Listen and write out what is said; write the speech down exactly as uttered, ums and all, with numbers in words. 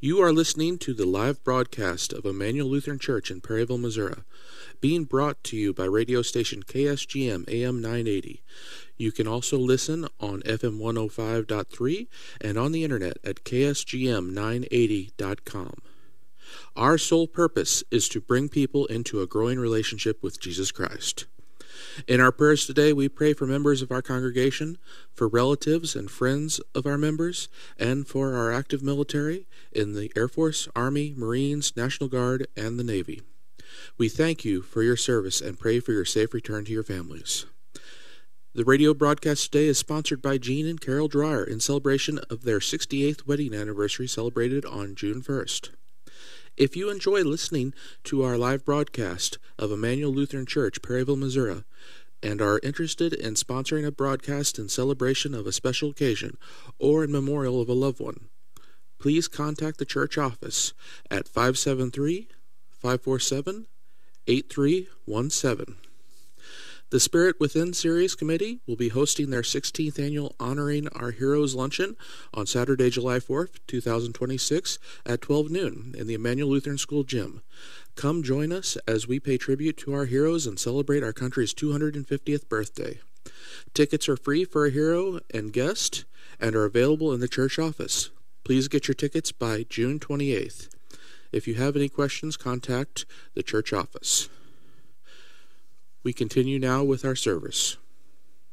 You are listening to the live broadcast of Emmanuel Lutheran Church in Perryville, Missouri, being brought to you by radio station K S G M A M nine eighty. You can also listen on F M one oh five point three and on the internet at K S G M nine eighty dot com. Our sole purpose is to bring people into a growing relationship with Jesus Christ. In our prayers today, we pray for members of our congregation, for relatives and friends of our members, and for our active military in the Air Force, Army, Marines, National Guard, and the Navy. We thank you for your service and pray for your safe return to your families. The radio broadcast today is sponsored by Gene and Carol Dreyer in celebration of their sixty-eighth wedding anniversary celebrated on June first. If you enjoy listening to our live broadcast of Emmanuel Lutheran Church, Perryville, Missouri, and are interested in sponsoring a broadcast in celebration of a special occasion or in memorial of a loved one, please contact the church office at five seven three, five four seven, eight three one seven. The Spirit Within Series Committee will be hosting their sixteenth annual Honoring Our Heroes Luncheon on Saturday, July fourth, twenty twenty-six at twelve noon in the Emmanuel Lutheran School Gym. Come join us as we pay tribute to our heroes and celebrate our country's two hundred fiftieth birthday. Tickets are free for a hero and guest and are available in the church office. Please get your tickets by June twenty-eighth. If you have any questions, contact the church office. We continue now with our service.